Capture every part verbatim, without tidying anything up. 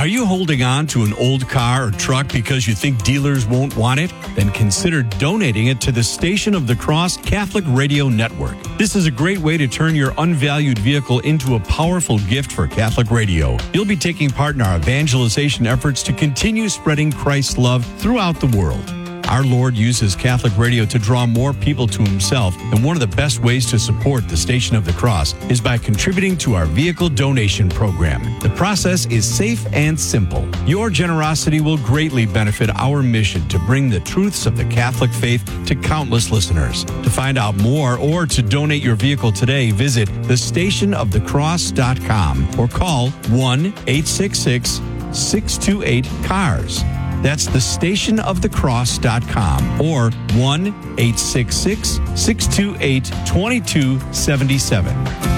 you holding on to an old car or truck because you think dealers won't want it? Then consider donating it to the Station of the Cross Catholic Radio Network. This is a great way to turn your unvalued vehicle into a powerful gift for Catholic radio. You'll be taking part in our evangelization efforts to continue spreading Christ's love throughout the world. Our Lord uses Catholic radio to draw more people to himself, and one of the best ways to support the Station of the Cross is by contributing to our vehicle donation program. The process is safe and simple. Your generosity will greatly benefit our mission to bring the truths of the Catholic faith to countless listeners. To find out more or to donate your vehicle today, visit the station of the cross dot com or call one eight six six, six two eight, C A R S. That's the station of the cross dot com or one eight six six, six two eight, two two seven seven.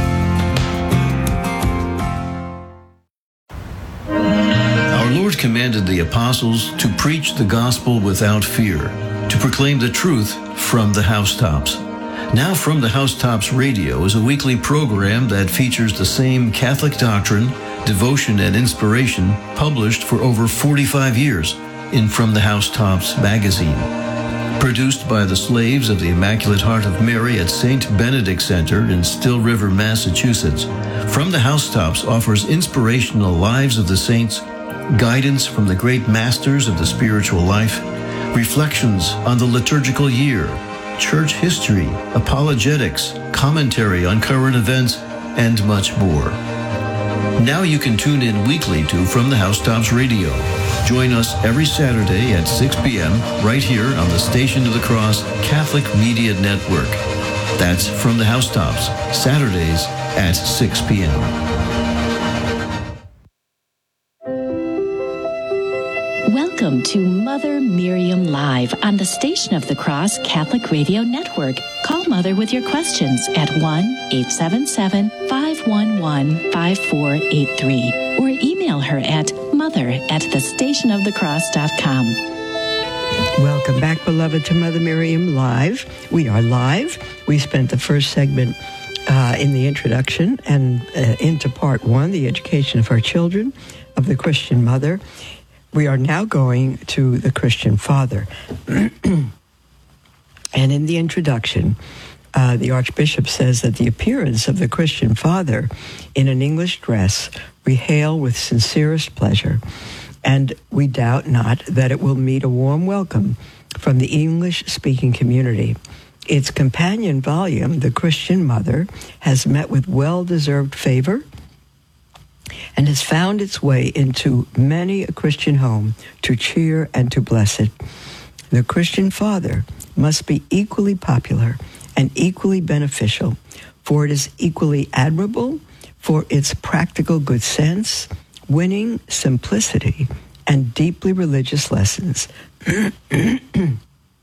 Our Lord commanded the apostles to preach the gospel without fear, to proclaim the truth from the housetops. Now From the Housetops Radio is a weekly program that features the same Catholic doctrine, devotion, and inspiration published for over forty-five years in From the Housetops magazine. Produced by the slaves of the Immaculate Heart of Mary at Saint Benedict Center in Still River, Massachusetts, From the Housetops offers inspirational lives of the saints, guidance from the great masters of the spiritual life, reflections on the liturgical year, church history, apologetics, commentary on current events, and much more. Now you can tune in weekly to From the Housetops Radio. Join us every Saturday at six p.m. right here on the Station of the Cross Catholic Media Network. That's From the Housetops, Saturdays at six p.m. Welcome to Mother Miriam Live on the Station of the Cross Catholic Radio Network. Call Mother with your questions at one eight seven seven, five one one, five four eight three or email her at mother at the station of the cross dot com. Welcome back, beloved, to Mother Miriam Live. We are live. We spent the first segment uh, in the introduction and uh, into part one, the education of our children, of the Christian mother. We are now going to the Christian father. And in the introduction, uh, the Archbishop says that the appearance of the Christian father in an English dress we hail with sincerest pleasure, and we doubt not that it will meet a warm welcome from the English-speaking community. Its companion volume, The Christian Mother, has met with well-deserved favor and has found its way into many a Christian home to cheer and to bless it. The Christian father must be equally popular and equally beneficial, for it is equally admirable for its practical good sense, winning simplicity, and deeply religious lessons. It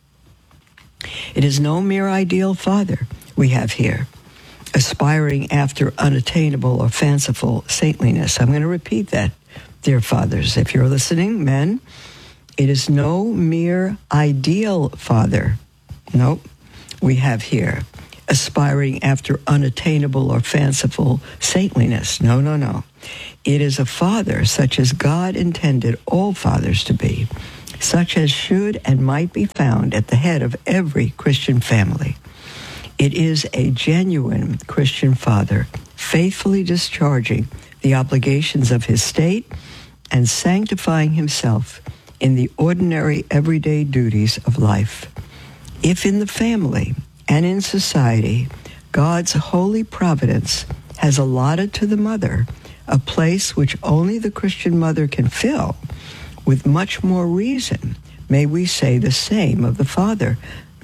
is no mere ideal father we have here, aspiring after unattainable or fanciful saintliness. I'm going to repeat that, dear fathers. If you're listening, men, it is no mere ideal father. Nope, we have here, aspiring after unattainable or fanciful saintliness. No, no, no. It is a father such as God intended all fathers to be, such as should and might be found at the head of every Christian family. It is a genuine Christian father, faithfully discharging the obligations of his state and sanctifying himself in the ordinary everyday duties of life. If in the family and in society, God's holy providence has allotted to the mother a place which only the Christian mother can fill, with much more reason may we say the same of the father.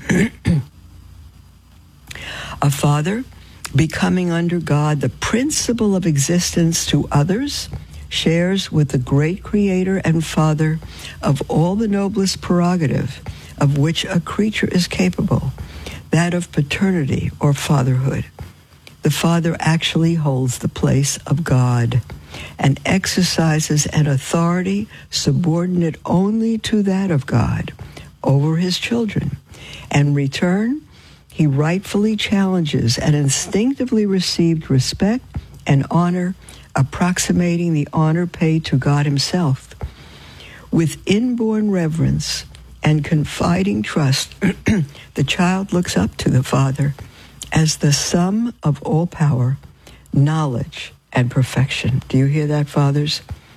A father, becoming under God the principle of existence to others, shares with the great Creator and Father of all the noblest prerogative of which a creature is capable, that of paternity or fatherhood. The father actually holds the place of God and exercises an authority subordinate only to that of God over his children. In return, he rightfully challenges and instinctively received respect and honor approximating the honor paid to God himself. With inborn reverence and confiding trust, the child looks up to the Father as the sum of all power, knowledge, and perfection. Do you hear that, fathers?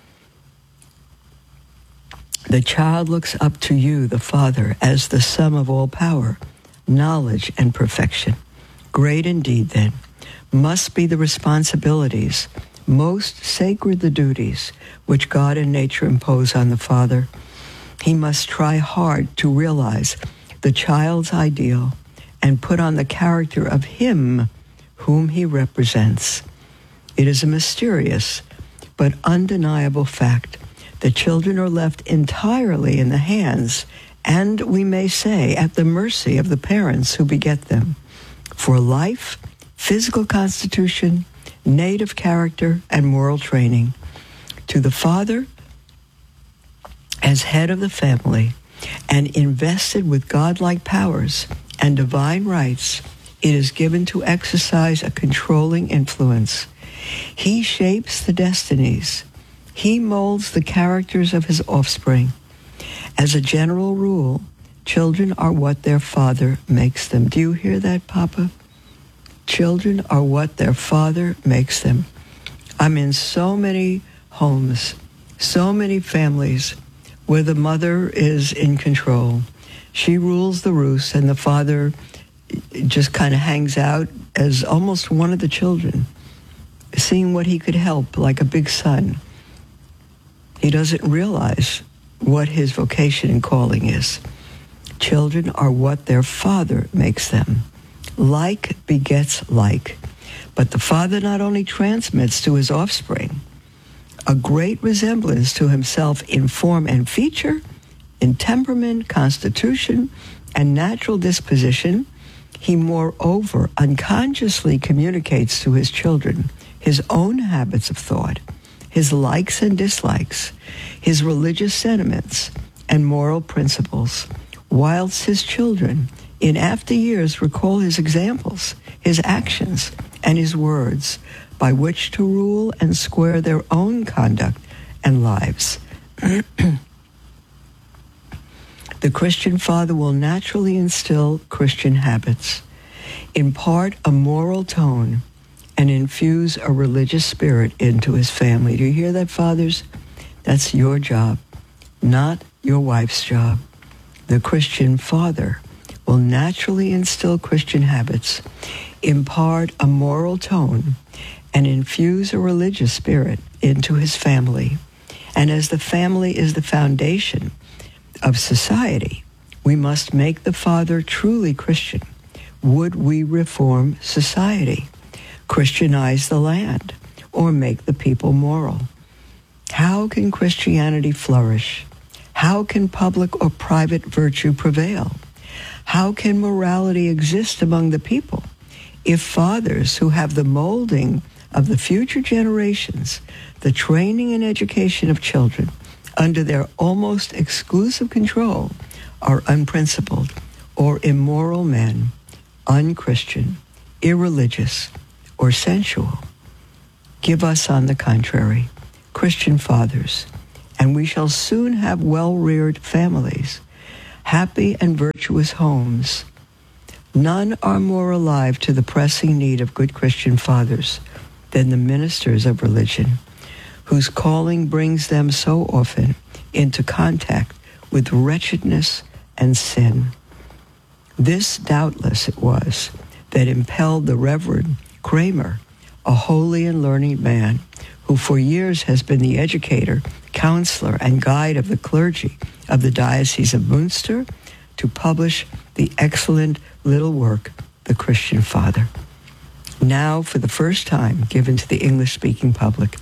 The child looks up to you, the Father, as the sum of all power, knowledge, and perfection. Great indeed, then, must be the responsibilities, most sacred the duties, which God and nature impose on the Father. He must try hard to realize the child's ideal and put on the character of him whom he represents. It is a mysterious but undeniable fact that children are left entirely in the hands, and we may say at the mercy of the parents who beget them, for life, physical constitution, native character, and moral training. To the father, as head of the family, and invested with godlike powers and divine rights, it is given to exercise a controlling influence. He shapes the destinies. He molds the characters of his offspring. As a general rule, children are what their father makes them. Do you hear that, Papa? Children are what their father makes them. I'm in so many homes, so many families where the mother is in control. She rules the roost, and the father just kind of hangs out as almost one of the children, seeing what he could help, like a big son. He doesn't realize what his vocation and calling is. Children are what their father makes them. Like begets like. But the father not only transmits to his offspring a great resemblance to himself in form and feature, in temperament, constitution, and natural disposition, he moreover unconsciously communicates to his children his own habits of thought, his likes and dislikes, his religious sentiments and moral principles, whilst his children in after years recall his examples, his actions, and his words by which to rule and square their own conduct and lives. The Christian father will naturally instill Christian habits, impart a moral tone, and infuse a religious spirit into his family. Do you hear that, fathers? That's your job, not your wife's job. The Christian father will naturally instill Christian habits, impart a moral tone, and infuse a religious spirit into his family. And as the family is the foundation of society, we must make the father truly Christian. Would we reform society, Christianize the land, or make the people moral? How can Christianity flourish? How can public or private virtue prevail? How can morality exist among the people if fathers who have the molding of the future generations, the training and education of children under their almost exclusive control, are unprincipled or immoral men, unchristian, irreligious, or sensual? Give us, on the contrary, Christian fathers, and we shall soon have well-reared families, happy and virtuous homes. None are more alive to the pressing need of good Christian fathers than the ministers of religion, whose calling brings them so often into contact with wretchedness and sin. This, doubtless, it was that impelled the Reverend Kramer, a holy and learned man who for years has been the educator, counselor, and guide of the clergy of the Diocese of Münster, to publish the excellent little work, The Christian Father, now for the first time given to the English-speaking public.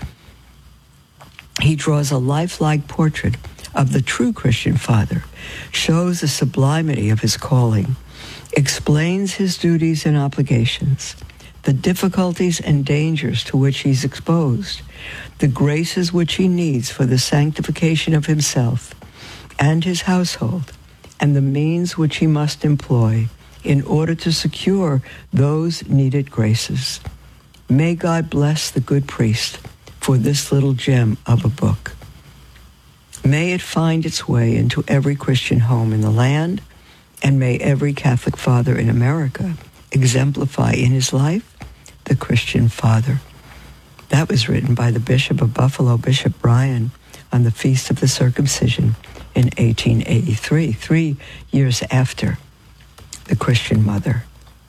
He draws a lifelike portrait of the true Christian father, shows the sublimity of his calling, explains his duties and obligations, the difficulties and dangers to which he's exposed, the graces which he needs for the sanctification of himself and his household, and the means which he must employ in order to secure those needed graces. May God bless the good priest for this little gem of a book. May it find its way into every Christian home in the land, and may every Catholic father in America exemplify in his life the Christian father. That was written by the Bishop of Buffalo, Bishop Bryan, on the Feast of the Circumcision in eighteen eighty-three, three years after the Christian mother.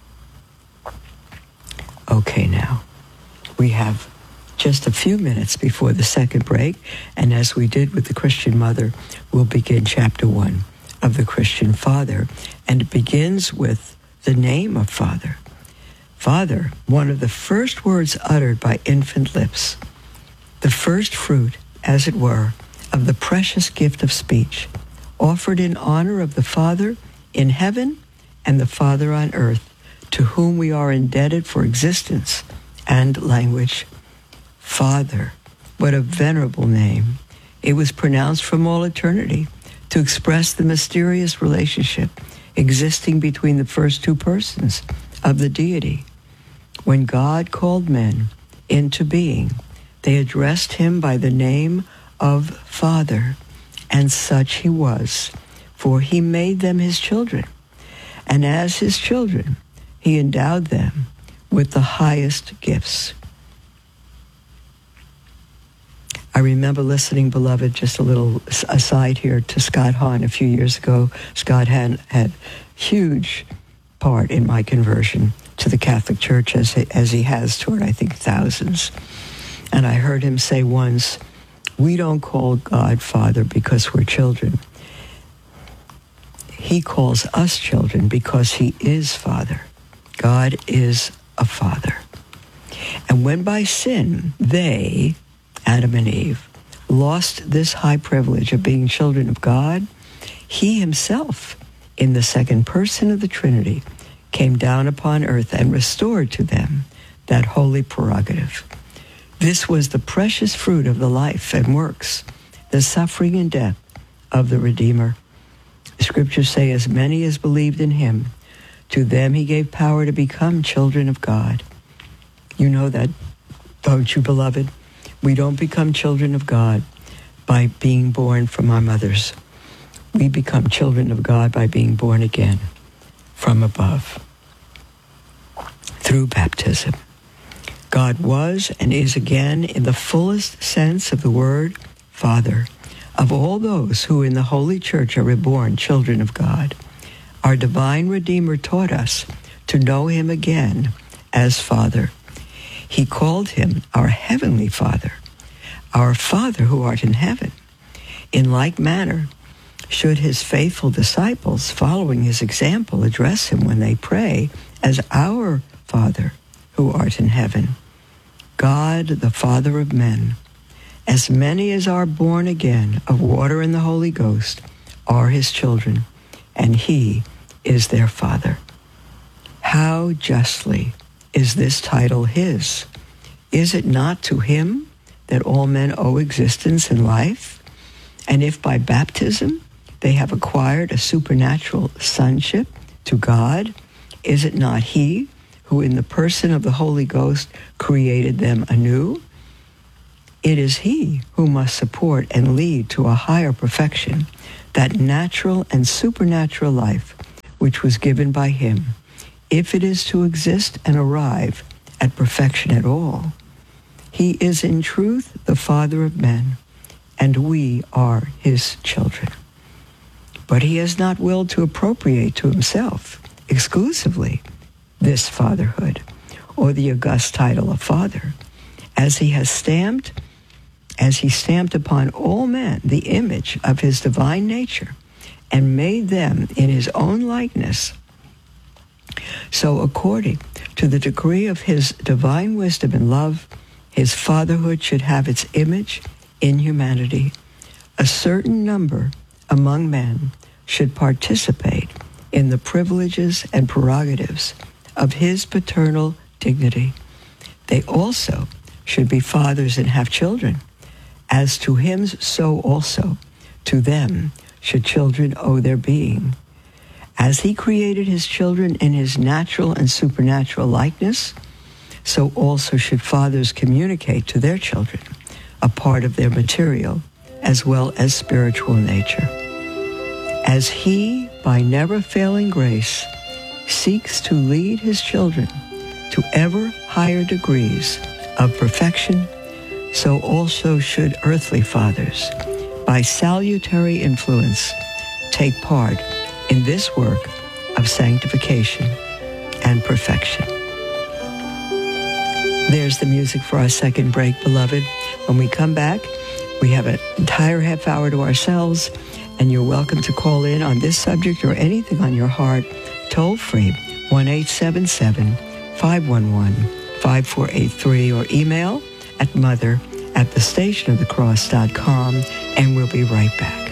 Okay, now, we have just a few minutes before the second break, and as we did with the Christian mother, we'll begin chapter one of the Christian father, and it begins with the name of Father. Father, one of the first words uttered by infant lips, the first fruit, as it were, of the precious gift of speech, offered in honor of the Father in heaven and the Father on earth, to whom we are indebted for existence and language. Father, what a venerable name. It was pronounced from all eternity to express the mysterious relationship existing between the first two persons of the deity. When God called men into being, they addressed him by the name of Father, and such he was, for he made them his children, and as his children, he endowed them with the highest gifts. I remember listening, beloved, just a little aside here, to Scott Hahn a few years ago. Scott Hahn had huge part in my conversion to the Catholic Church, as he, as he has toward, I think, thousands. And I heard him say once, we don't call God Father because we're children. He calls us children because he is Father. God is a Father. And when by sin they, Adam and Eve, lost this high privilege of being children of God, he himself, in the second person of the Trinity, came down upon earth and restored to them that holy prerogative. This was the precious fruit of the life and works, the suffering and death of the Redeemer. The scriptures say, as many as believed in him, to them he gave power to become children of God. You know that, don't you, beloved? We don't become children of God by being born from our mothers. We become children of God by being born again from above through baptism. God was and is again, in the fullest sense of the word, Father of all those who in the Holy Church are reborn children of God. Our divine Redeemer taught us to know him again as Father. He called him our heavenly Father, our Father who art in heaven. In like manner, should his faithful disciples, following his example, address him when they pray as our Father who art in heaven. God, the Father of men, as many as are born again of water and the Holy Ghost are his children, and he is their Father. How justly is this title his? Is it not to him that all men owe existence and life? And if by baptism they have acquired a supernatural sonship to God, is it not he who in the person of the Holy Ghost created them anew? It is he who must support and lead to a higher perfection, that natural and supernatural life which was given by him, if it is to exist and arrive at perfection at all. He is in truth the Father of men, and we are his children. But he has not willed to appropriate to himself exclusively this fatherhood, or the august title of Father, as he has stamped as he stamped upon all men the image of his divine nature and made them in his own likeness. So according to the degree of his divine wisdom and love, his fatherhood should have its image in humanity. A certain number among men should participate in the privileges and prerogatives of his paternal dignity. They also should be fathers and have children. As to him, so also to them should children owe their being. As he created his children in his natural and supernatural likeness, so also should fathers communicate to their children a part of their material as well as spiritual nature. As he, by never-failing grace, seeks to lead his children to ever higher degrees of perfection, so also should earthly fathers, by salutary influence, take part in this work of sanctification and perfection. There's the music for our second break, beloved. When we come back, we have an entire half hour to ourselves, and you're welcome to call in on this subject or anything on your heart, toll free, one eight seven seven, five one one, five four eight three, or email at mother at the station of the cross dot com, and we'll be right back.